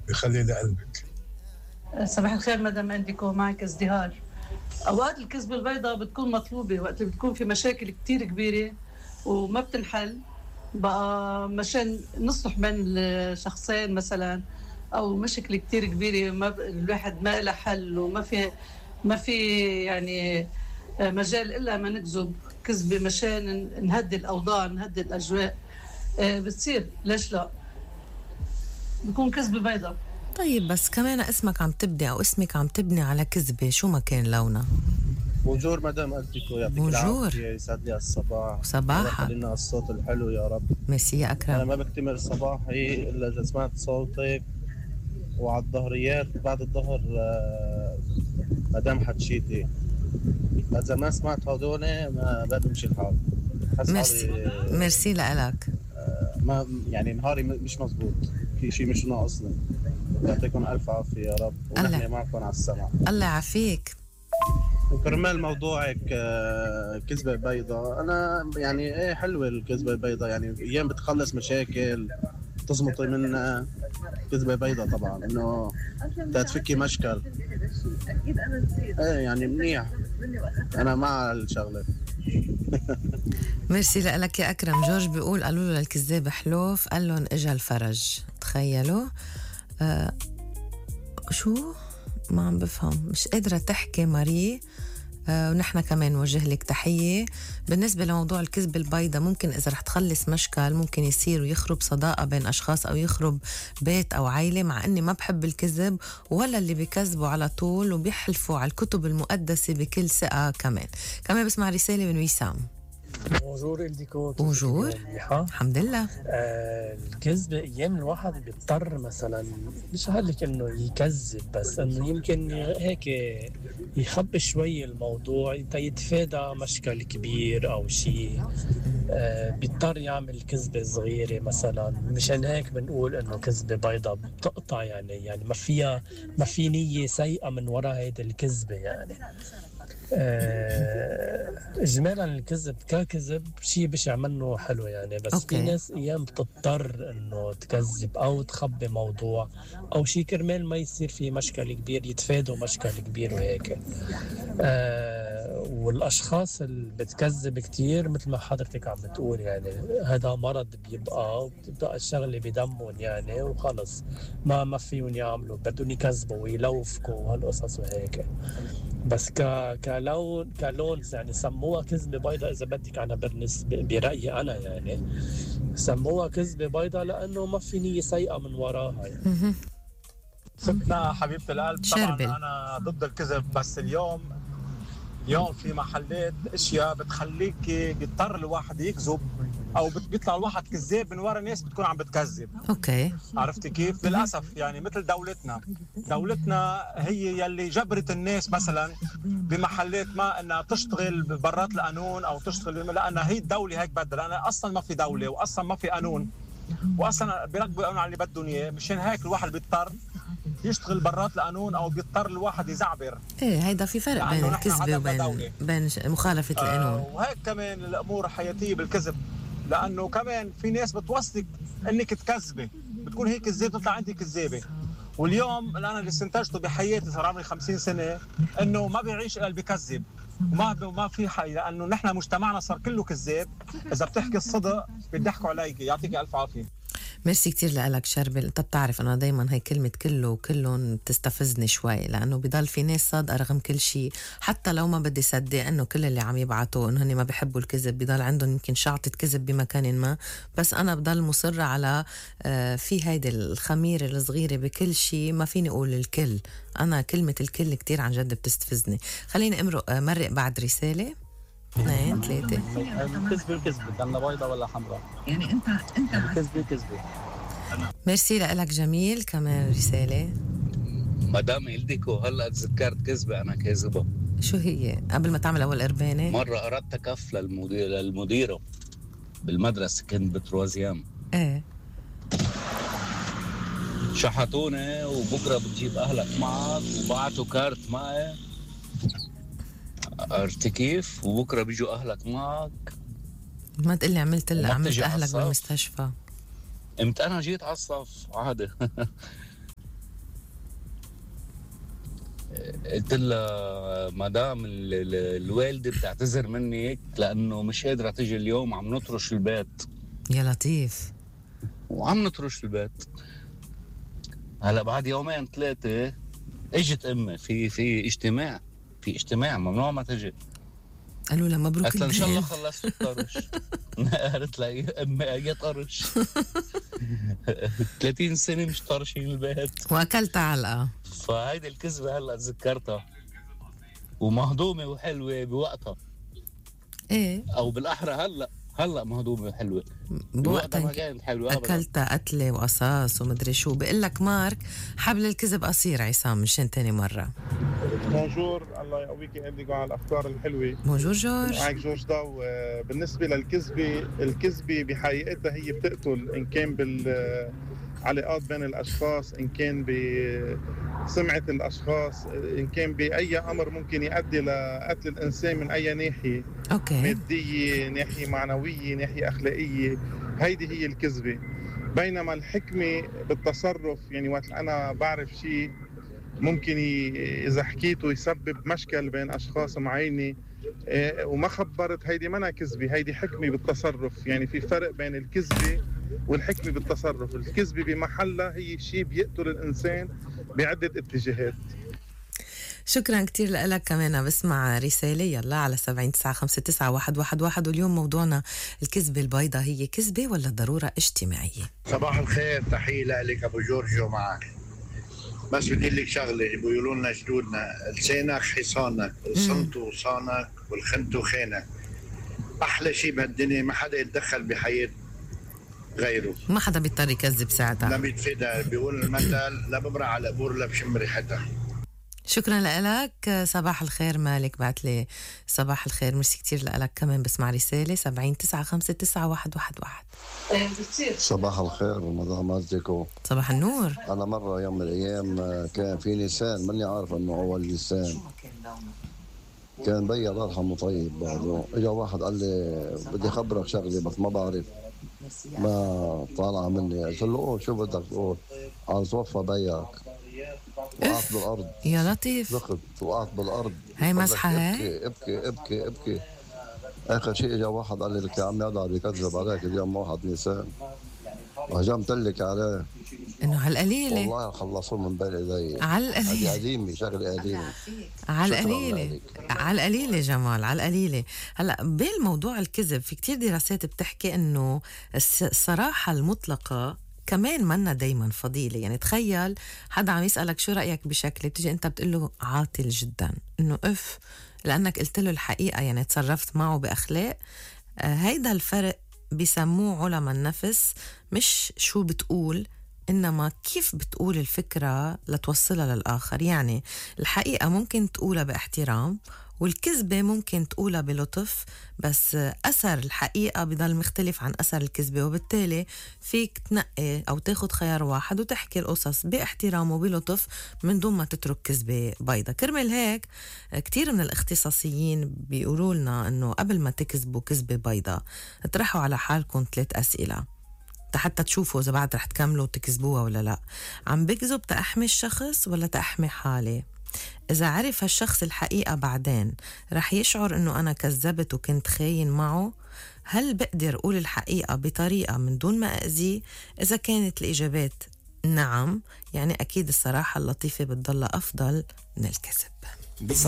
بيخلي لقلبك. صباح الخير مدام انديكو، معك ازدهار. اوقات الكذبة البيضاء بتكون مطلوبة وقت بتكون في مشاكل كتير كبيرة وما بتنحل، بقى مشان نصلح بين الشخصين مثلا، او مشكلة كتير كبيرة ما الواحد ما لها حل وما في يعني مجال الا ما نكذب كذبة مشان نهدي الاوضاع نهدي الاجواء. بتصير ليش لا، بكون كذبة بيضاء. طيب بس كمان اسمك عم تبني أو اسمك عم تبني على كذبة، شو ما كان لونها. بونجور مدام ألتيكو، يعطيك بونجور. العافية، يسعد لي الصباح. صباحك. خلينا الصوت الحلو يا رب. ميرسي يا أكرم. أنا ما بكتمل صباحي إلا إذا سمعت صوتك، وعلى الظهريات بعد الظهر مدام حتشيتي. إذا ما سمعت هدول ما بمشي الحال. ميرسي ميرسي لك. ما يعني نهاري مش مزبوط، في شيء مش ناقصني. يعطيكم ألف عافية يا رب، ونحن معكم على السمع. الله يعافيك. وكرمال موضوعك كذبة بيضاء، أنا يعني إيه حلوة الكذبة البيضاء، يعني أيام بتخلص مشاكل تزمطي منها. كذبة بيضاء طبعا إنه تفكي مشكل، إيه يعني منيح، أنا مع الشغلة. ميرسي لك يا أكرم. جورج بيقول قالوا له للكذاب حلوف، قال لهم إجا الفرج. تخيلوا. شو ما عم بفهم، مش قادرة تحكي ماري. ونحن كمان نوجه لك تحية. بالنسبة لموضوع الكذب البيضاء، ممكن إذا رح تخلص مشكل ممكن يصير ويخرب صداقة بين أشخاص أو يخرب بيت أو عائلة، مع أني ما بحب الكذب ولا اللي بيكذبوا على طول وبيحلفوا على الكتب المقدسة بكل ثقة. كمان بسمع رسالة من وسام. بونجور إلديكو. بونجور. الحمد لله. الكذب ايام الواحد بيضطر مثلا، مش هقولك انه يكذب، بس انه يمكن هيك يخبي شوي الموضوع يتفادى مشكل كبير او شيء. بيضطر يعمل كذبة صغيرة مثلا، مشان هيك بنقول انه كذبة بيضاء بتقطع، يعني ما في نية سيئة من وراء هيدا الكذبة يعني. اجمالا الكذب ككذب شيء بشع منه حلو يعني، بس أوكي. في ناس ايام بتضطر انه تكذب او تخبي موضوع او شيء كرمال ما يصير في مشكل كبير، يتفادوا مشكل كبير وهيك. والاشخاص اللي بتكذب كتير مثل ما حضرتك عم بتقول، يعني هذا مرض بتبقى الشغله بدمهم يعني، وخلص ما فيهم يعملوا، بدهم يكذبوا ويلوفكوا وهالقصص وهيك. بس كلون يعني سموها كذبة بيضاء إذا بدك. أنا برأيي أنا يعني سموها كذبة بيضاء لأنه ما في نية سيئة من وراها يعني. ستنا حبيبة القلب، طبعا أنا ضد الكذب، بس اليوم في محلات اشياء بتخليك بيضطر الواحد يكذب، او بيطلع الواحد كذاب من ورا ناس بتكون عم بتكذب. اوكي، عرفتي كيف؟ للاسف يعني مثل دولتنا هي يلي جبرت الناس مثلا بمحلات ما انها تشتغل برات القانون او تشتغل، لانها هي الدوله هيك بدها، لان اصلا ما في دوله واصلا ما في قانون واصلا بيركبوا القانون على اللي بدهم اياه. مشان هيك الواحد بيضطر يشتغل برات القانون او بيضطر الواحد يزعبر. ايه هيدا في فرق بين الكذبه وبين مخالفه القانون. وهيك كمان الامور حياتيه بالكذب، لانه كمان في ناس بتوصلك انك تكذبي، بتكون هيك كذابه تطلع عندي كذابه. واليوم اللي انا اللي استنتجته بحياتي صار عمري 50 سنه انه ما بيعيش الا اللي بيكذب، وما في حي، لانه نحن مجتمعنا صار كله كذاب. اذا بتحكي الصدق بيضحكوا عليك. يعطيك الف عافيه. ميرسي كتير لك شربل. انت بتعرف انا دايما هاي كلمة كله وكلهم بتستفزني شوي، لانه بضل في ناس صادقة رغم كل شيء، حتى لو ما بدي صدق انه كل اللي عم يبعتوا انه هني ما بيحبوا الكذب، بضل عندهم يمكن شعطة كذب بمكان ما، بس انا بضل مصرة على في هيدي الخميرة الصغيرة بكل شيء. ما فيني اقول الكل، انا كلمة الكل كتير عن جد بتستفزني. خليني مرق بعد رسالة 2 3. كذبة ضلنا بيضة ولا حمراء؟ يعني انت كذبة. ميرسي لك جميل. كمان رسالة مدام إلديكو، هلا تذكرت كذبة انا كاذبة. شو هي؟ قبل ما تعمل اول قربانة، مرة اردت كف للمديرة بالمدرسة، كنت بتروازيام. ايه شحتوني وبكرة بتجيب اهلك معك، وبعتوا كارت معي. عرفتي كيف؟ وبكره بيجوا اهلك معك. ما تقلي عملت اهلك بالمستشفى. امتى انا جيت على الصف عادي. قلت لها مدام الوالدة بتعتذر منك لأنه مش قادرة تيجي اليوم، عم نطرش البيت. يا لطيف. وعم نطرش البيت. هلا بعد يومين 3 اجت امي في اجتماع ممنوع ما تجي. قالوا لها مبروك قالت لها ان شاء الله البيت. خلصت الطرش. قالت لها يا امي اجي طرش. 30 سنة مش طرشين البيت. واكلت علقه. فهيدي الكذبة هلا تذكرتها ومهضومة وحلوة بوقتها. ايه او بالاحرى هلا مهضومة وحلوة. بوقتها ما كانت حلوة أبداً. اكلتها قتله وقصاص ومدري شو. بقول لك مارك حبل الكذب قصير عصام مشان تاني مره. بونجور، الله يقويكي انديكو على الافكار الحلوه. بونجور جورج. معك جورج ضو. بالنسبه الكذبه بحقيقتها هي بتقتل، ان كان بالعلاقات بين الاشخاص، ان كان بسمعه الاشخاص، ان كان باي امر ممكن يؤدي لقتل الانسان من اي ناحيه. اوكي. ماديه، ناحيه معنويه، ناحيه اخلاقيه. هيدي هي الكذبه. بينما الحكمه بالتصرف، يعني وقت انا بعرف شيء ممكن إذا حكيته يسبب مشكل بين أشخاص معينة وما خبرت، هيدي منا كذبة، هيدي حكمة بالتصرف. يعني في فرق بين الكذبة والحكمة بالتصرف. الكذبة بمحلها هي شيء بيقتل الإنسان بعدة اتجاهات. شكرا كتير لك. كمان بسمع رسالة يلا على 7956111 واليوم موضوعنا الكذبة البيضاء، هي كذبة ولا ضرورة اجتماعية؟ صباح الخير، تحية لك أبو جورجو معك. بس بدي لك شغله بيقولوا لنا جدودنا: لسانك حصانك، الصمت وصانك، والخنت خانك. احلى شيء بهالدنيا ما حدا يتدخل بحياه غيره، ما حدا بيضطر يكذب ساعتها. لا بيتفادى. بيقول المثل: لا ببرع على قبور لا بشم ريحتها. شكرا لك. صباح الخير مالك بعت لي صباح الخير، ميرسي كتير لك. كمان بسمع رسالة 7956111. صباح الخير مدام أزدكو. صباح النور. أنا مرة يوم من الأيام كان في لسان ماني عارف إنه هو اللسان، كان بي الله يرحمه طيب بعده. إجا واحد قال لي بدي أخبرك شغلة بس ما بعرف، ما طالعة مني. قلت له قول شو بدك تقول. عن صوفة بيك وقعت بالأرض. يا لطيف. دخت وقعت بالأرض. هاي مسحة هاي. ابكي ابكي ابكي. آخر شيء إجا واحد قال لي لك يا عمي هذا بيكذب عليك اليوم واحد نسان. هجمت لك عليه إنه هالقليلة والله خلصوه من بين إيدي. على القليلة. هذه قديمة، شغلة قديمة. على القليلة على القليلة جمال، على القليلة. هلا بالموضوع الكذب في كتير دراسات بتحكي إنه الصراحة المطلقة كمان منا دايما فضيلة. يعني تخيل حدا عم يسألك شو رأيك بشكل، بتيجي انت بتقله عاطل جدا، انه اف لانك قلت له الحقيقة، يعني تصرفت معه بأخلاق. هيدا الفرق بيسموه علماء النفس، مش شو بتقول إنما كيف بتقول الفكرة لتوصلها للآخر. يعني الحقيقة ممكن تقولها باحترام، والكذبة ممكن تقولها بلطف، بس أثر الحقيقة بضل مختلف عن أثر الكذبة. وبالتالي فيك تنقي أو تاخد خيار واحد وتحكي القصص باحترام وبلطف من دون ما تترك كذبة بيضة. كرمال هيك كتير من الاختصاصيين بيقولوا لنا أنه قبل ما تكذبوا كذبة بيضة اطرحوا على حالكم 3 أسئلة حتى تشوفوا إذا بعد رح تكملوا تكذبوها ولا لا. عم بكذب تأحمي الشخص ولا تأحمي حالي؟ إذا عرف هالشخص الحقيقة بعدين رح يشعر إنه أنا كذبت وكنت خاين معه؟ هل بقدر أقول الحقيقة بطريقة من دون ما أذيه؟ إذا كانت الإجابات نعم، يعني أكيد الصراحة اللطيفة بتضل أفضل من الكذب.